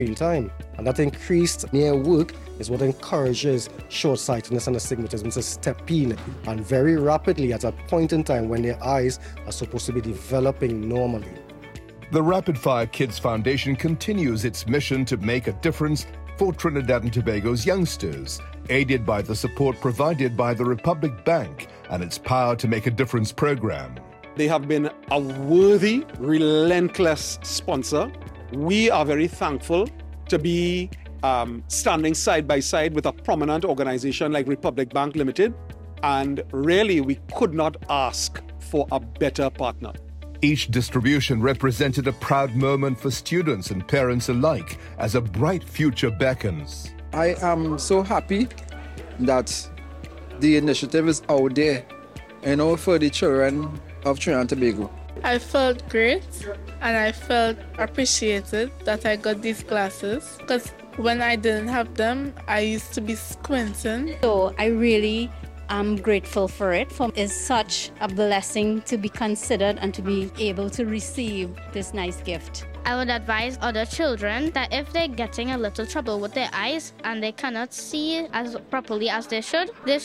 screen time. And that increased near work is what encourages short-sightedness and astigmatism to step in and very rapidly at a point in time when their eyes are supposed to be developing normally. The Rapid Fire Kids Foundation continues its mission to make a difference for Trinidad and Tobago's youngsters, aided by the support provided by the Republic Bank and its Power to Make a Difference program. They have been a worthy, relentless sponsor. We are very thankful to be standing side by side with a prominent organization like Republic Bank Limited. And really, we could not ask for a better partner. Each distribution represented a proud moment for students and parents alike as a bright future beckons. I am so happy that the initiative is out there, for the children of Trinidad and Tobago. I felt great and I felt appreciated that I got these glasses because when I didn't have them, I used to be squinting. So I really am grateful for it. It's such a blessing to be considered and to be able to receive this nice gift. I would advise other children that if they're getting a little trouble with their eyes and they cannot see as properly as they should